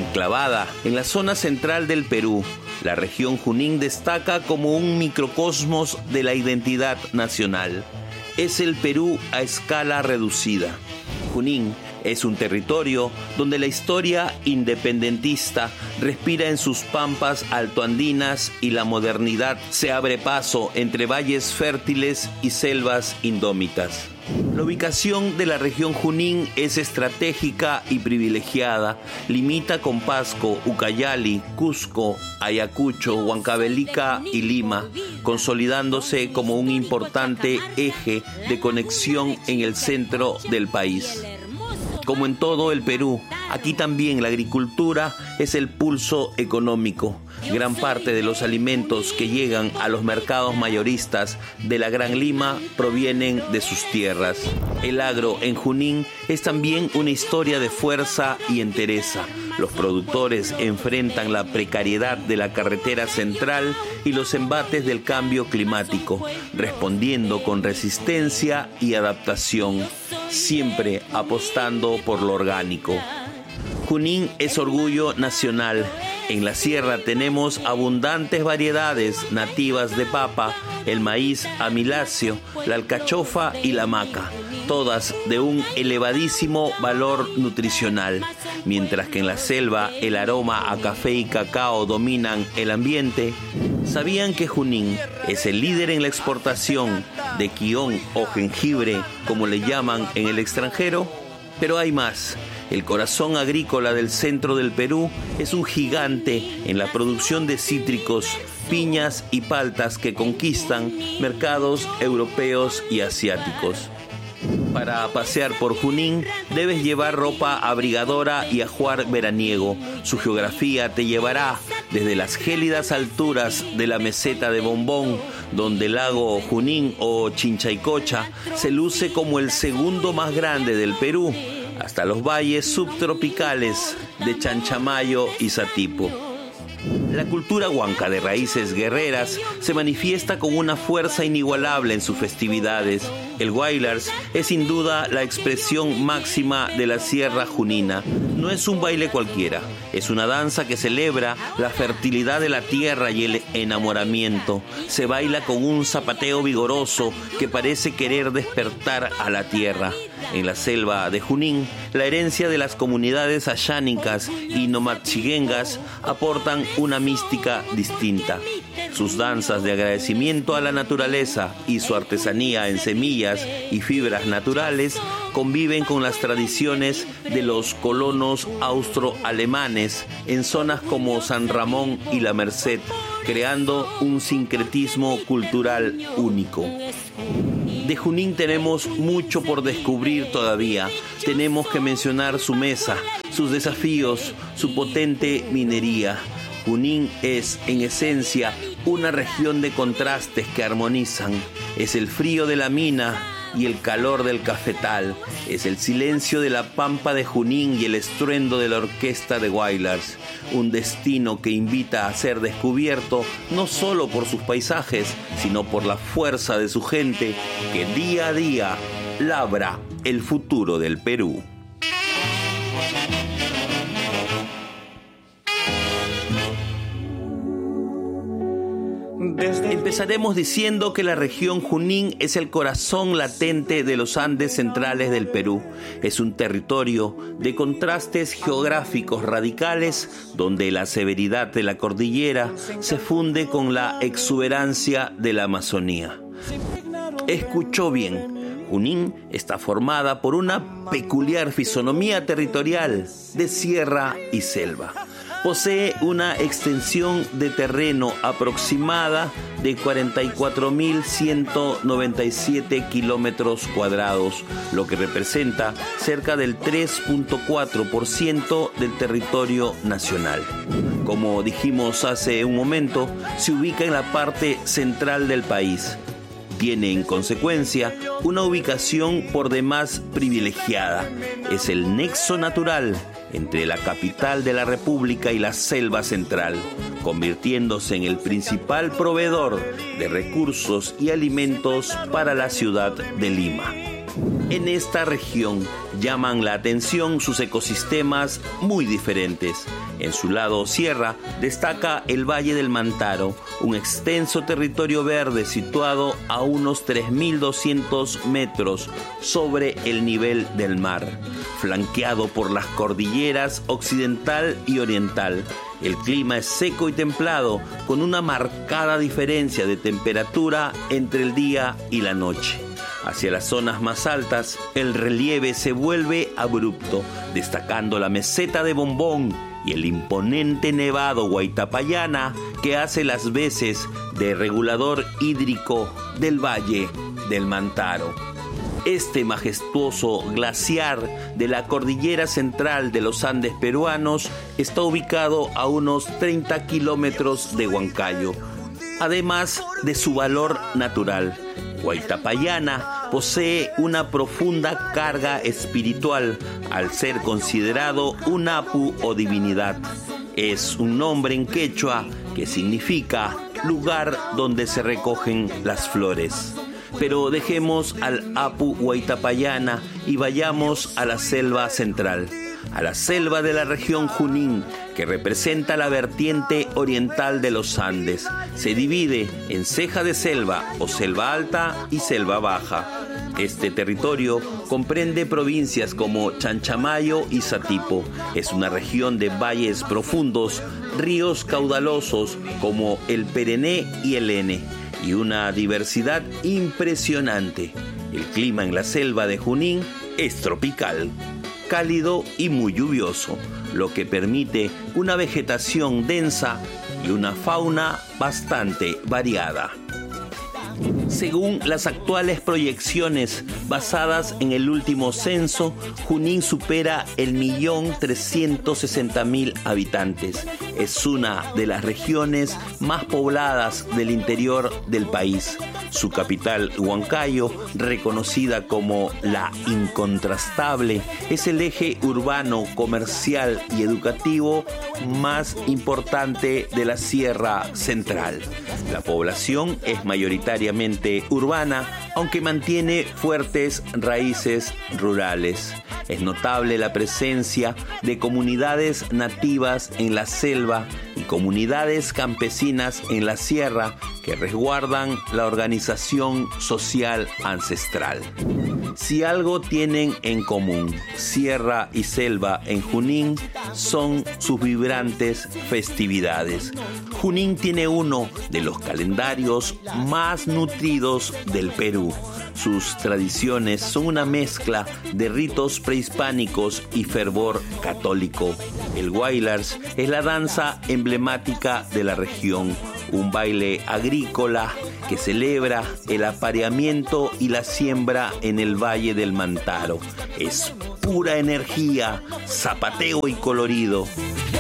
Enclavada en la zona central del Perú, la región Junín destaca como un microcosmos de la identidad nacional. Es el Perú a escala reducida. Junín es un territorio donde la historia independentista respira en sus pampas altoandinas y la modernidad se abre paso entre valles fértiles y selvas indómitas. La ubicación de la región Junín es estratégica y privilegiada. Limita con Pasco, Ucayali, Cusco, Ayacucho, Huancavelica y Lima, consolidándose como un importante eje de conexión en el centro del país. Como en todo el Perú, aquí también la agricultura es el pulso económico. Gran parte de los alimentos que llegan a los mercados mayoristas de la Gran Lima provienen de sus tierras. El agro en Junín es también una historia de fuerza y entereza. Los productores enfrentan la precariedad de la carretera central y los embates del cambio climático, respondiendo con resistencia y adaptación, siempre apostando por lo orgánico. Junín es orgullo nacional. En la sierra tenemos abundantes variedades nativas de papa, el maíz amiláceo, la alcachofa y la maca, todas de un elevadísimo valor nutricional. Mientras que en la selva el aroma a café y cacao dominan el ambiente, ¿sabían que Junín es el líder en la exportación de quión o jengibre, como le llaman en el extranjero? Pero hay más. El corazón agrícola del centro del Perú es un gigante en la producción de cítricos, piñas y paltas que conquistan mercados europeos y asiáticos. Para pasear por Junín debes llevar ropa abrigadora y ajuar veraniego. Su geografía te llevará desde las gélidas alturas de la meseta de Bombón, donde el lago Junín o Chinchaycocha se luce como el segundo más grande del Perú, hasta los valles subtropicales de Chanchamayo y Satipo. La cultura huanca de raíces guerreras se manifiesta con una fuerza inigualable en sus festividades. El Guaylars es sin duda la expresión máxima de la Sierra Junina. No es un baile cualquiera, es una danza que celebra la fertilidad de la tierra y el enamoramiento. Se baila con un zapateo vigoroso que parece querer despertar a la tierra. En la selva de Junín, la herencia de las comunidades ayánicas y nomadchiguengas aportan una mística distinta. Sus danzas de agradecimiento a la naturaleza y su artesanía en semillas y fibras naturales conviven con las tradiciones de los colonos austroalemanes en zonas como San Ramón y La Merced, creando un sincretismo cultural único. De Junín tenemos mucho por descubrir todavía. Tenemos que mencionar su mesa, sus desafíos, su potente minería. Junín es, en esencia, una región de contrastes que armonizan. Es el frío de la mina y el calor del cafetal. Es el silencio de la pampa de Junín y el estruendo de la orquesta de Guaylars. Un destino que invita a ser descubierto no solo por sus paisajes, sino por la fuerza de su gente que día a día labra el futuro del Perú. Empezaremos diciendo que la región Junín es el corazón latente de los Andes centrales del Perú. Es un territorio de contrastes geográficos radicales donde la severidad de la cordillera se funde con la exuberancia de la Amazonía. Escuchó bien. Junín está formada por una peculiar fisonomía territorial de sierra y selva. Posee una extensión de terreno aproximada de 44.197 kilómetros cuadrados, lo que representa cerca del 3.4% del territorio nacional. Como dijimos hace un momento, se ubica en la parte central del país. Tiene, en consecuencia, una ubicación por demás privilegiada. Es el nexo natural entre la capital de la República y la selva central, convirtiéndose en el principal proveedor de recursos y alimentos para la ciudad de Lima. En esta región llaman la atención sus ecosistemas muy diferentes. En su lado sierra destaca el Valle del Mantaro, un extenso territorio verde situado a unos 3.200 metros sobre el nivel del mar, flanqueado por las cordilleras occidental y oriental. El clima es seco y templado, con una marcada diferencia de temperatura entre el día y la noche. Hacia las zonas más altas, el relieve se vuelve abrupto, destacando la meseta de Bombón y el imponente nevado Huaytapallana, que hace las veces de regulador hídrico del Valle del Mantaro. Este majestuoso glaciar de la cordillera central de los Andes peruanos está ubicado a unos 30 kilómetros de Huancayo. Además de su valor natural, Huaytapallana posee una profunda carga espiritual al ser considerado un apu o divinidad. Es un nombre en quechua que significa lugar donde se recogen las flores. Pero dejemos al apu Huaytapallana y vayamos a la selva central, a la selva de la región Junín, que representa la vertiente oriental de los Andes. Se divide en ceja de selva o selva alta y selva baja. Este territorio comprende provincias como Chanchamayo y Satipo. Es una región de valles profundos, ríos caudalosos como el Perené y el Ene, y una diversidad impresionante. El clima en la selva de Junín es tropical, cálido y muy lluvioso, lo que permite una vegetación densa y una fauna bastante variada. Según las actuales proyecciones basadas en el último censo, Junín supera el 1.360.000 habitantes. Es una de las regiones más pobladas del interior del país. Su capital, Huancayo, reconocida como la incontrastable, es el eje urbano, comercial y educativo más importante de la Sierra Central. La población es mayoritariamente urbana, aunque mantiene fuertes raíces rurales. Es notable la presencia de comunidades nativas en la selva y comunidades campesinas en la sierra que resguardan la organización social ancestral. Si algo tienen en común sierra y selva en Junín, son sus vibrantes festividades. Junín tiene uno de los calendarios más nutridos del Perú. Sus tradiciones son una mezcla de ritos prehispánicos y fervor católico. El Huaylars es la danza emblemática de la región, un baile agrícola que celebra el apareamiento y la siembra en el Valle del Mantaro. Es pura energía, zapateo y colorido.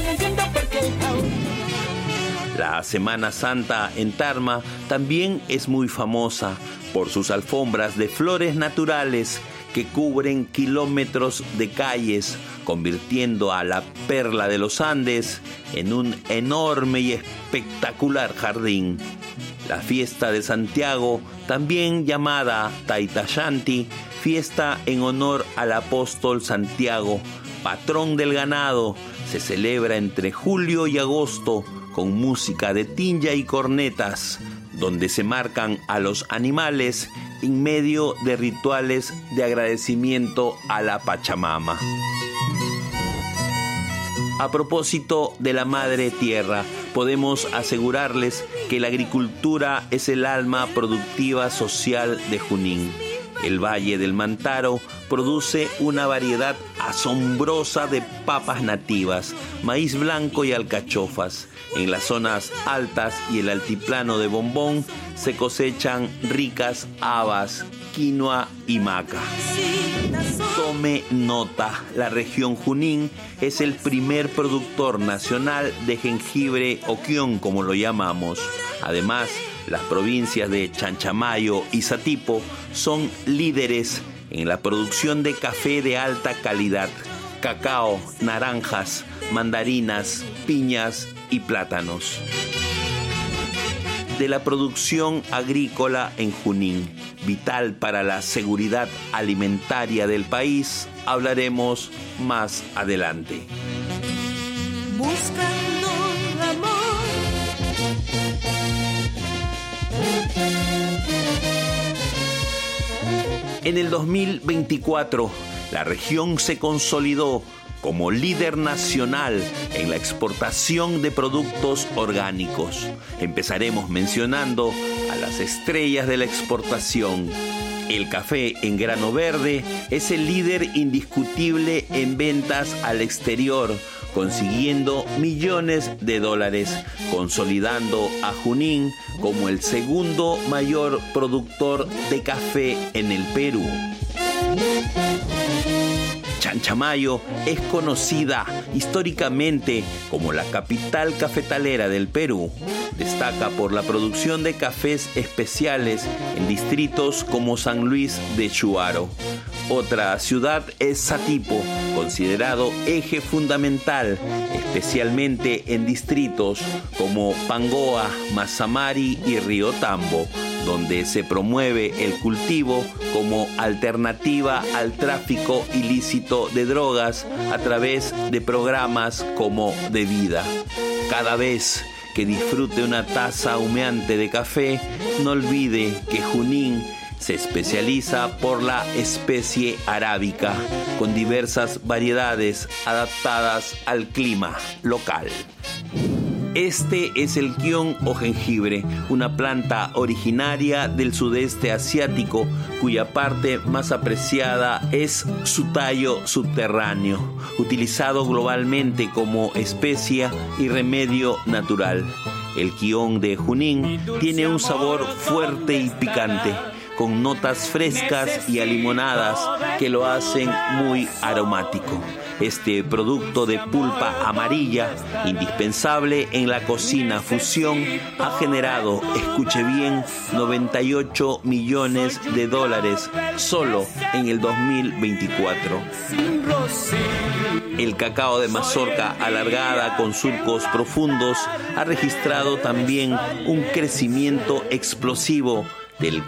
La Semana Santa en Tarma también es muy famosa por sus alfombras de flores naturales que cubren kilómetros de calles, convirtiendo a la perla de los Andes en un enorme y espectacular jardín. La fiesta de Santiago, también llamada Taitayanti, fiesta en honor al apóstol Santiago, patrón del ganado, se celebra entre julio y agosto con música de tinja y cornetas, donde se marcan a los animales en medio de rituales de agradecimiento a la Pachamama. A propósito de la Madre Tierra, podemos asegurarles que la agricultura es el alma productiva social de Junín. El Valle del Mantaro produce una variedad asombrosa de papas nativas, maíz blanco y alcachofas. En las zonas altas y el altiplano de Bombón se cosechan ricas habas, quinoa y maca. Tome nota, la región Junín es el primer productor nacional de jengibre o quión, como lo llamamos. Además, las provincias de Chanchamayo y Satipo son líderes en la producción de café de alta calidad, cacao, naranjas, mandarinas, piñas y plátanos. De la producción agrícola en Junín vital para la seguridad alimentaria del país, hablaremos más adelante. Buscando amor. En el 2024, la región se consolidó como líder nacional en la exportación de productos orgánicos. Empezaremos mencionando a las estrellas de la exportación. El café en grano verde es el líder indiscutible en ventas al exterior, consiguiendo millones de dólares, consolidando a Junín como el segundo mayor productor de café en el Perú. Chanchamayo es conocida históricamente como la capital cafetalera del Perú. Destaca por la producción de cafés especiales en distritos como San Luis de Chuaro. Otra ciudad es Satipo, considerado eje fundamental, especialmente en distritos como Pangoa, Mazamari y Río Tambo, donde se promueve el cultivo como alternativa al tráfico ilícito de drogas a través de programas como De Vida. Cada vez que disfrute una taza humeante de café, no olvide que Junín se especializa por la especie arábica, con diversas variedades adaptadas al clima local. Este es el kion o jengibre, una planta originaria del sudeste asiático, cuya parte más apreciada es su tallo subterráneo, utilizado globalmente como especia y remedio natural. El kion de Junín tiene un sabor fuerte y picante, con notas frescas y alimonadas que lo hacen muy aromático. Este producto de pulpa amarilla, indispensable en la cocina fusión, ha generado, escuche bien, 98 millones de dólares solo en el 2024. El cacao de mazorca alargada con surcos profundos ha registrado también un crecimiento explosivo del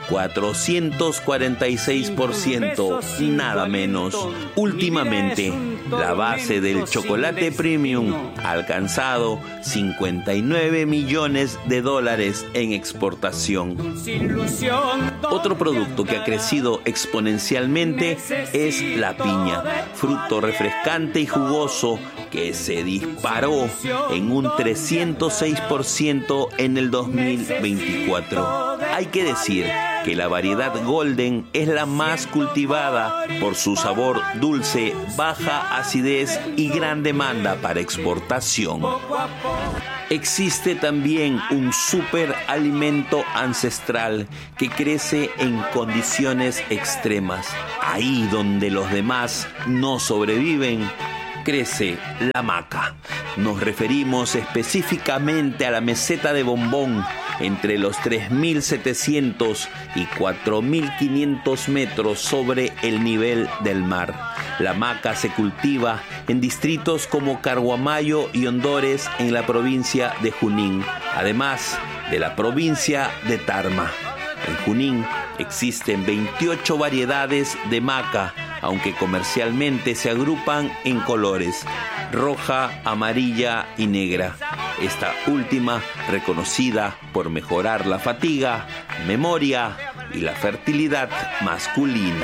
446%, nada menos. Últimamente, la base del chocolate premium ha alcanzado 59 millones de dólares en exportación. Otro producto que ha crecido exponencialmente es la piña, fruto refrescante y jugoso que se disparó en un 306% en el 2024. Hay que decir que la variedad Golden es la más cultivada por su sabor dulce, baja acidez y gran demanda para exportación. Existe también un superalimento ancestral que crece en condiciones extremas. Ahí donde los demás no sobreviven, crece la maca. Nos referimos específicamente a la meseta de Bombón, entre los 3.700 y 4.500 metros sobre el nivel del mar. La maca se cultiva en distritos como Carguamayo y Hondores en la provincia de Junín, además de la provincia de Tarma. En Junín existen 28 variedades de maca, aunque comercialmente se agrupan en colores: roja, amarilla y negra. Esta última reconocida por mejorar la fatiga, memoria y la fertilidad masculina.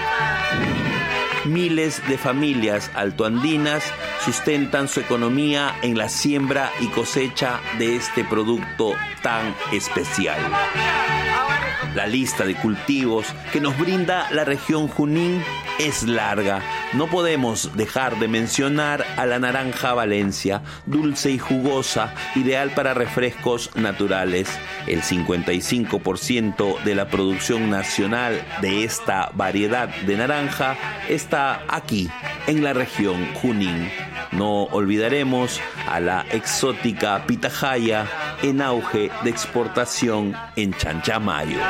Miles de familias altoandinas sustentan su economía en la siembra y cosecha de este producto tan especial. La lista de cultivos que nos brinda la región Junín es larga. No podemos dejar de mencionar a la naranja Valencia, dulce y jugosa, ideal para refrescos naturales. El 55% de la producción nacional de esta variedad de naranja está aquí, en la región Junín. No olvidaremos a la exótica pitahaya, en auge de exportación en Chanchamayo.